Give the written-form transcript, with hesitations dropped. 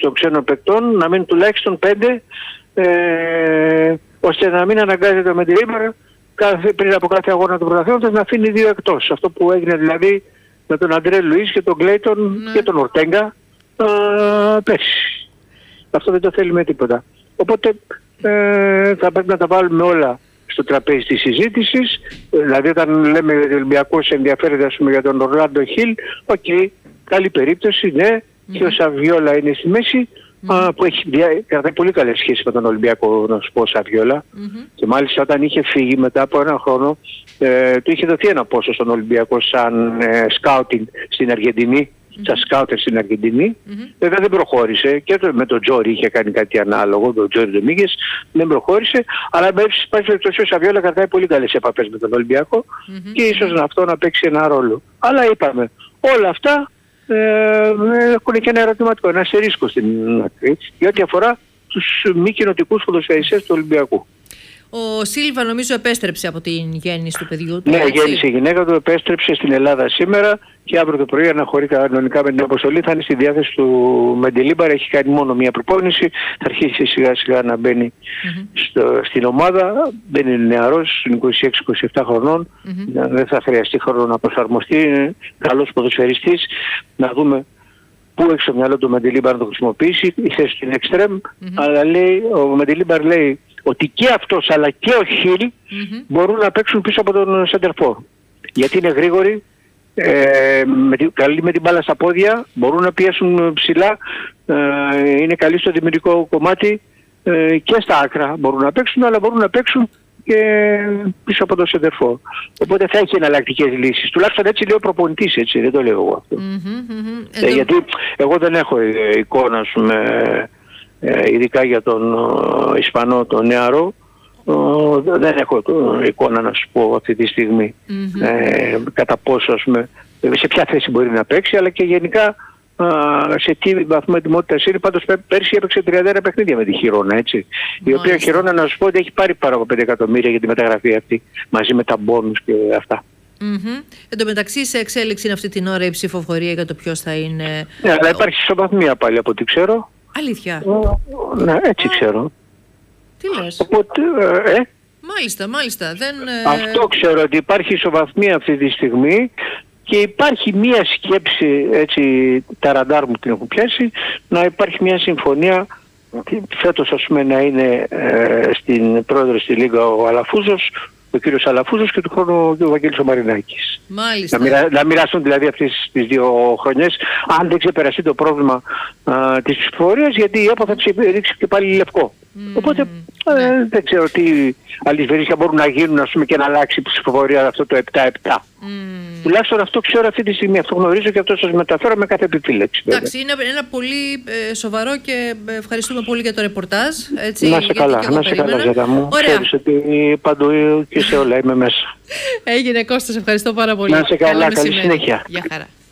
των ξένων παικτών να μείνουν τουλάχιστον 5, ώστε να μην αναγκάζεται ο Μεντιλίμπαρ πριν από κάθε αγώνα του πρωταθλήματος να αφήνει 2 εκτός. Αυτό που έγινε δηλαδή με τον Αντρέ Λουίς και τον Κλέιτον και τον Ορτέγκα πέρσι. Αυτό δεν το θέλουμε τίποτα. Οπότε θα πρέπει να τα βάλουμε όλα στο τραπέζι της συζήτησης. Δηλαδή όταν λέμε ότι ο Ολυμπιακός ενδιαφέρεται ας πούμε, για τον Ορλάντο Χιλ, καλή περίπτωση, ναι, και ο Σαβιόλα είναι στη μέση, που έχει κρατάει πολύ καλές σχέσεις με τον Ολυμπιακό, να σου πω, Σαβιόλα. Και μάλιστα όταν είχε φύγει μετά από ένα χρόνο, του είχε δοθεί ένα πόσο στον Ολυμπιακό σαν σκάουτινγκ στην Αργεντινή, σαν σκάουτερ στην Αργεντινή. Βέβαια δεν προχώρησε, και με τον Τζόρι είχε κάνει κάτι ανάλογο, τον Τζόρι Ντομίγες, δεν προχώρησε, αλλά πάση περιπτώσει ο Σαβιόλα κρατάει πολύ καλές επαφές με τον Ολυμπιακό και ίσως αυτό να παίξει ένα ρόλο. Αλλά είπαμε, όλα αυτά έχουν και ένα ερωτηματικό, ένα αστερίσκο στην άκρη, για ό,τι αφορά τους μη κοινοτικούς ποδοσφαιριστές του Ολυμπιακού. Ο Σίλβα νομίζω επέστρεψε από την γέννηση του παιδιού του. Ναι, γέννησε η γυναίκα του, επέστρεψε στην Ελλάδα σήμερα και αύριο το πρωί αναχωρεί κανονικά με την αποστολή. Θα είναι στη διάθεση του Μεντιλίμπαρ, έχει κάνει μόνο μία προπόνηση, θα αρχίσει σιγά σιγά να μπαίνει στην ομάδα. Δεν είναι νεαρός, είναι 26-27 χρονών, δεν θα χρειαστεί χρόνο να προσαρμοστεί, είναι καλός ποδοσφαιριστής. Να δούμε πού έχει στο μυαλό του Μεντιλίμπαρ να το χρησιμοποιήσει, η θέση του είναι εξτρέμ, αλλά λέει, ο Μεντιλίμπαρ λέει ότι και αυτός αλλά και ο Χιλ μπορούν να παίξουν πίσω από τον σεντερφόρ. Γιατί είναι γρήγοροι, καλοί με την μπάλα στα πόδια, μπορούν να πιέσουν ψηλά, είναι καλοί στο δημιουργικό κομμάτι και στα άκρα μπορούν να παίξουν, αλλά μπορούν να παίξουν και πίσω από τον σεντερφόρ. Οπότε θα έχει εναλλακτικές λύσεις. Τουλάχιστον έτσι λέει ο προπονητής, έτσι, δεν το λέω εγώ αυτό. Γιατί εγώ δεν έχω εικόνα, ας πούμε, ειδικά για τον Ισπανό, τον νεαρό, δεν έχω εικόνα να σου πω αυτή τη στιγμή κατά πόσο, ας πούμε, σε ποια θέση μπορεί να παίξει, αλλά και γενικά σε τι βαθμό ετοιμότητας είναι. Πάντως πέρσι έπαιξε 31 παιχνίδια με τη Χιρόνα, έτσι. Η οποία Χιρόνα, να σου πω, ότι έχει πάρει πάρα από 5 εκατομμύρια για τη μεταγραφή αυτή, μαζί με τα μπόνους και αυτά. Εν τω μεταξύ, σε εξέλιξη είναι αυτή την ώρα η ψηφοφορία για το ποιος θα είναι. Ναι, αλλά υπάρχει ισοβαθμία πάλι από ό,τι ξέρω. Αλήθεια? Ναι, έτσι ξέρω. Τι λες? Οπότε, Μάλιστα. Αυτό ξέρω, ότι υπάρχει ισοβαθμία αυτή τη στιγμή και υπάρχει μία σκέψη, έτσι, τα ραντάρ μου την έχουν πιάσει, να υπάρχει μία συμφωνία φέτος, ας πούμε, να είναι στην πρόεδρο στη Λίγκα ο Αλαφούζος, ο κύριος Αλαφούζος, και του χρόνου ο Βαγγέλης ο Μαρινάκης. Μάλιστα. Να μοιραστούν δηλαδή αυτές τις 2 χρονιές, αν δεν ξεπεραστεί το πρόβλημα της ψηφοφορίας, γιατί η ΕΠΟ θα ρίξει και πάλι λευκό. Οπότε δεν ξέρω τι αλυσβερίσια μπορούν να γίνουν, ας πούμε, και να αλλάξει η ψηφοφορία αυτό το 7-7. Τουλάχιστον αυτό ξέρω αυτή τη στιγμή, αυτό γνωρίζω και αυτό σας μεταφέρω με κάθε επιφύλαξη. Εντάξει, είναι ένα πολύ σοβαρό και ευχαριστούμε πολύ για το ρεπορτάζ. Έτσι, να σε καλά, Ζέτα μου. Ξέρεις ότι παντού και σε όλα είμαι μέσα. Έγινε, Κώστας, ευχαριστώ πάρα πολύ. Να σε καλά, καλή συνέχεια. Γεια χαρά.